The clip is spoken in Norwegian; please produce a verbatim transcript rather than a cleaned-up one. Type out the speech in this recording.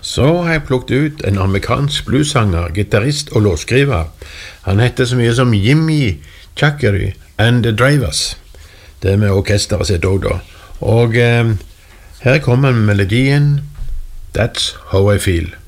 Så har jeg plukket ut en amerikansk bluesanger, gitarist og låtskriver. Han heter så mye som Jimmy Chackery and the Drivers. Det er med orkesteret sitt også da. Og eh, her kommer melodien That's How I Feel.